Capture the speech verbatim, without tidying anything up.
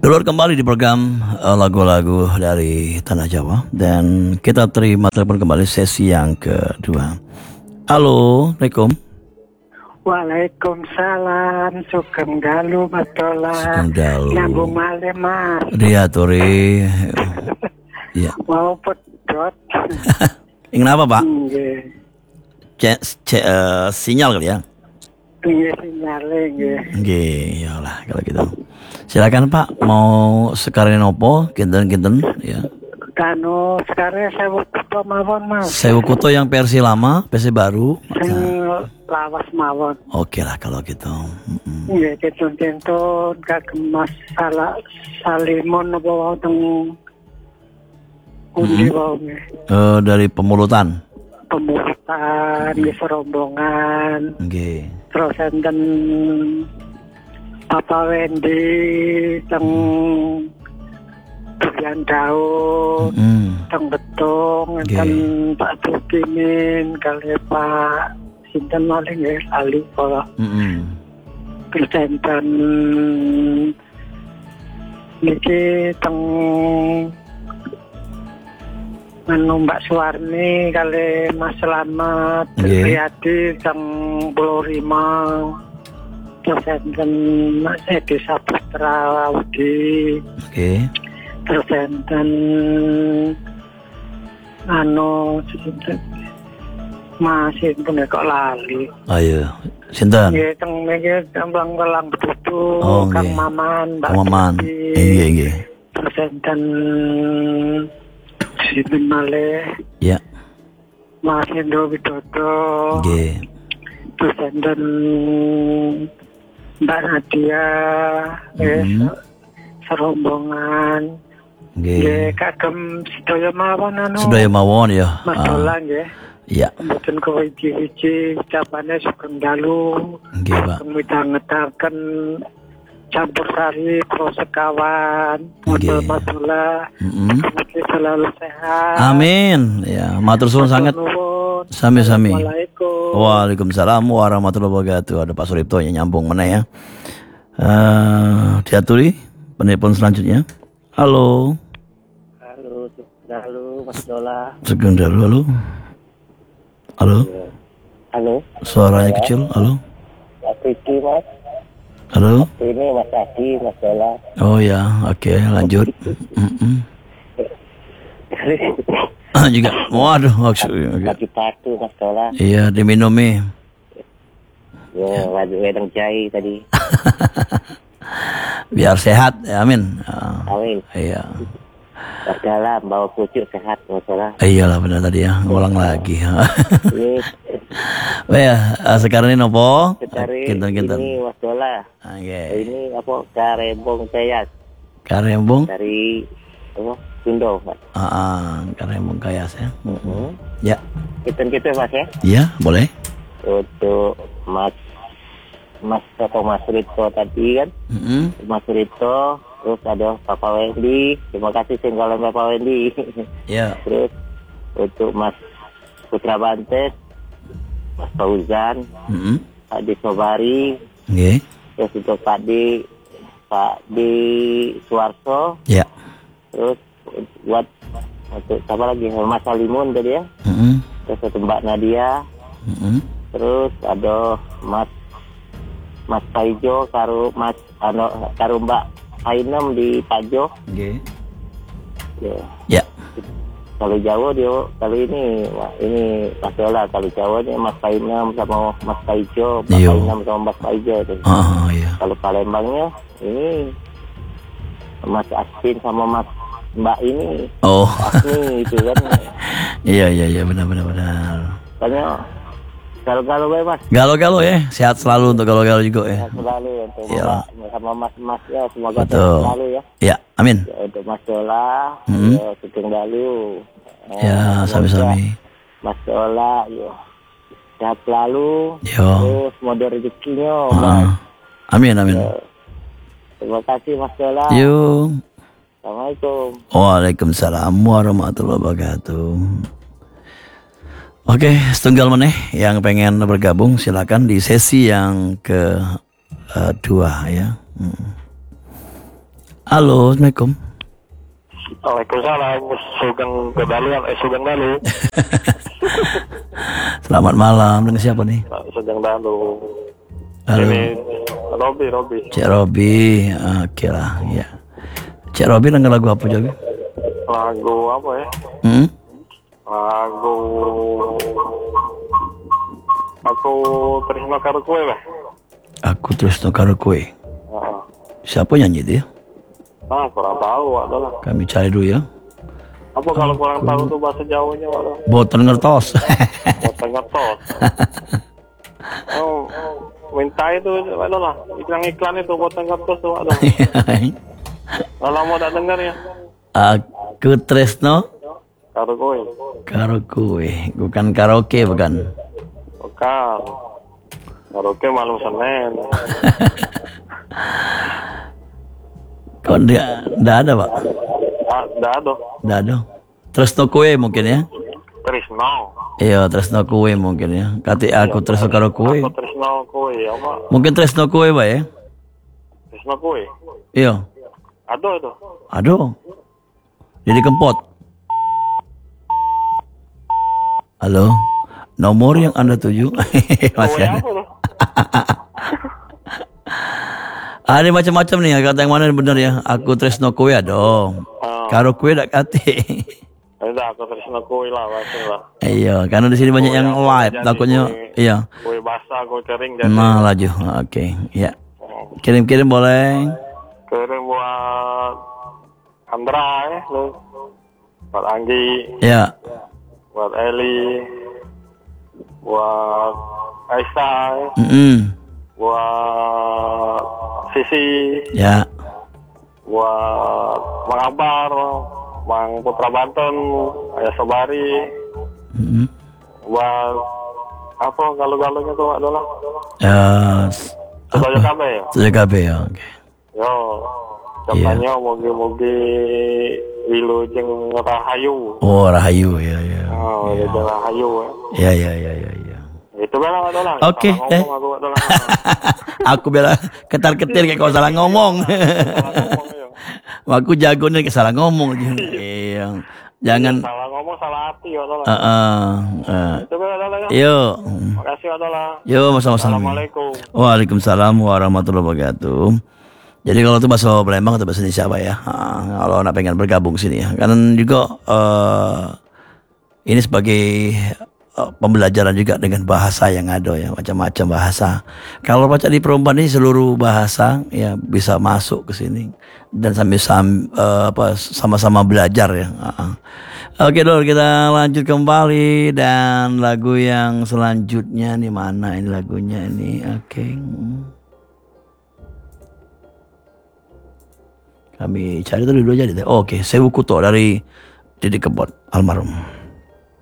Keluar kembali di program uh, lagu-lagu dari Tanah Jawa. Dan kita terima telepon kembali sesi yang kedua. Halo, Assalamualaikum. Waalaikumsalam. Sugeng dalu Mas Dola. Sugeng dalu. Nyambung malih Mas. Ria Tori. Iya. Mau pedot. Ingin apa Pak? Nggih. Cek ce, uh, sinyal kali ya? Nggih sinyale nggih. Nggih, iyalah kalau gitu. Silakan Pak, mau sekarang opo, kinten-kinten ya. Kanu sekarang sewu kuto mawon Mas. Sewu kuto yang versi lama, versi baru. Sing lawas mawon. Oke lah kalau gitu. Mm-mm. Nggih kentun-kentun kagem Mas Sala Salimon apa wae teng Undi wae nggih. Uh, dari Pemulutan. Pemulutan, nggih serombongan. Nggih. Terus enten Papa Wendy teng Durian Daun, Mm. teng Betung, enten Pak Tukimin, kali Pak Sinten maling nggih Ali kala. Mm-mm. Terus enten niki teng anu Mbak Suwarni kali Mas Slamet, Nggih. Riyadi teng Pulau Rimau. Terus enten Mas Edi Saputra Laudi. Oke. Terus enten anu sinten Mas sinten kok lali. Ayo, sinten? Nggih teng niki tembang welang betutu Oh, Kang nggih. Maman, Mbak Kang Maman. Titi. Nggih, nggih. Terus enten sinten malih Ya. Mas Hendro Widodo. Nggih. Terus enten Mbak Nadia, eh, Mhm. serombongan, Nggih. nggih kagem sedaya mawon anu. Sedaya mawon ya. Mas Ah, Dola nggih. Iya. Mboten kewiji-wiji ucapane sugeng dalu. Nggih, Pak. Midhangetaken campur sari pro sekawan. Model Nggih. Mas Dola. Mm-mm. Semoga selalu sehat. Amin. Ya, matur suwun sangat. Nuwun. Sami-sami. Assalamualaikum. Waalaikumsalam warahmatullahi wabarakatuh. Ada Pak Suripto yang nyambung mana ya. Uh, diaturi penelpon selanjutnya. Halo. Halo, halo Mas Dola. Sugeng dalu, halo. Halo. Halo, Suaranya kecil. Halo. Mas Riki Mas. Halo. Ini Mas Adi, Mas Dola. Oh ya, oke, lanjut. Mm-mm. Ah, juga. Waduh, maksudnya. Lagi patu Mas Dola. Iya, diminumi. Ya, lagi wedang jahe tadi. Biar sehat, ya, amin. Ah, Amin. iya. Mas Dola bawa pucuk sehat Mas Dola. Iyalah benar tadi ya, ngulang lagi. Ini Oh ya, ah, sekarang ini nopo? setari Kinten-kinten. ini Mas Dola. Oke. Ini apa Karembong Cayas Karembong. dari apa Sunda Mas. Ah, ah, Karembong Kayas ya. Hmm. Ya. Kita-kita Mas ya. Iya, boleh. Untuk Mas Mas atau Mas Rito tadi kan. Mm-mm. Mas Rito, terus ada Papa Wendy, terima kasih singgalan Papa Wendy. Ya. Terus untuk Mas Putra Bantes, Mas Fauzan, Mm-mm. Pak Di Sobari, Oke. terus untuk Pak Di Pak Di Suarso, Ya. terus buat untuk apa lagi Mas Salimun tadi ya, Mm-mm. terus untuk Mbak Nadia, Mm-mm. terus ada Mas Mas Paijo, karo Mas ano karo Mbak Ainem di Pajo. Oke. Ya. Ya. Kalau Jawa dia kali ini wah, ini Mas Dola, kalau Jawa ini Mas Painem sama Mas Paijo, Mas Iyo. Painem sama Mas Paijo itu. Oh, iya. Kalau Palembangnya ini Mas Asin sama Mas Mbak ini Oh. Asni itu kan. Iya, iya, iya, benar benar benar. Tanya kalau-kalau gue Mas Galau-galau ya, sehat selalu untuk galau-galau juga ya. ya, selalu untuk Iya. Mbak sama Mas Mas ya semoga Betul. sehat selalu ya. Ya, amin. Ya, untuk Mas Dola, Hmm. ya, Sugeng Dalu. Eh, Ya, sami-sami. Mas Dola, yo sehat selalu. Yo. Terus mode rezekinya, Mas. Ah. Amin, amin. Ya, terima kasih Mas Dola. Yuk. Assalamualaikum. Waalaikumsalam warahmatullahi wabarakatuh. Oke, setunggal meneh yang pengen bergabung silakan di sesi yang kedua ya. Hmm. Halo, Assalamualaikum. Waalaikumsalam, Sugeng Kedaluan, eh Sugeng Dalu. Selamat malam, dengan siapa nih? Sugeng Dalu. Halo. Ini Robi, Robi. Cik Robi, oke lah, ya. Cik Robi denger lagu apa Jobi? Lagu apa ya? Hmm? Lagu Aku Tresno Karo Kowe lah. Aku Tresno Karo Kowe. Heeh. Siapa nyanyi itu ya? Ah, kurang tahu adalah. Kami cari dulu ya. Apa kalau kurang tahu tuh bahasa Jawanya, waduh. Boten ngertos. Boten ngertos. Oh, minta itu adalah iklan-iklan itu boten ngertos tuh, waduh. Kalau mau tak dengar ya. Aku Tresno Karo Kowe. Karo Kowe, bukan karaoke bukan? Bukan. Karaoke malam Senin. Kok dia enggak ada, Pak? Ah, dah ada. Enggak ada. Tresno Kowe mungkin ya? Tresno. Iya, Tresno Kowe mungkin ya. Kati aku Tresno Karo Kowe. Aku Tresno Kowe, apa? Mungkin Tresno Kowe, Pak ya? Tresno Kowe. Iya. Ada itu. Aduh. Jadi Kempot. Halo. Nomor yang Anda tuju. Masih ada. Apa tuh? Ada macam-macam nih, kata yang mana yang benar ya? Aku Tresno Kowe aduh. Karo Kowe dak kate. Ada aku Tresno Kowe lah, pasti lah. Iya, karena di sini banyak yang live, takutnya iya. Kowe basah, kowe kering jadi. Nah, laju. Oke, ya. Kirim-kirim boleh. Kirim buat Andra ya, lu. Buat Anggi, Ya. buat Eli, buat Aisyah, Mm-mm. buat Sisi, Ya. buat Mang Abar, Mang Putra Banten, Ayah Sobari, Mm-mm. buat apa galuh-galuhnya tuh adalah Ya. Setuju kabe ya. Setuju K B ya. Oke. Yo, contohnya mogi-mogi Wilu jeung Rahayu. Oh, Rahayu ya ya. Oh, ya. Jeung Rahayu Ya ya. ya ya ya ya. Itu kan adalah. Oke, eh. Aku adalah. Aku bela ketar-ketir kayak kau salah ngomong. Aku jago nih salah ngomong. Iya. Jangan salah ngomong salah hati adalah. Heeh. Uh, Itu kan adalah. Yo. Makasih adalah. Yo, sama-sama. Assalamualaikum. Waalaikumsalam warahmatullahi wabarakatuh. Jadi kalau itu bahasa Palembang atau bahasa Indonesia apa ya? Ha, kalau nak pengen bergabung sini ya. Karena juga uh, ini sebagai uh, pembelajaran juga dengan bahasa yang ada ya, macam-macam bahasa. Kalau baca di perempuan ini seluruh bahasa ya bisa masuk ke sini dan sambil sam, uh, apa sama-sama belajar ya. Uh, Oke dulu kita lanjut kembali dan lagu yang selanjutnya nih mana ini lagunya ini? Oke. Kami cari dulu dulu aja deh. Oke, Sewu Kuto dari Didi Kempot almarhum.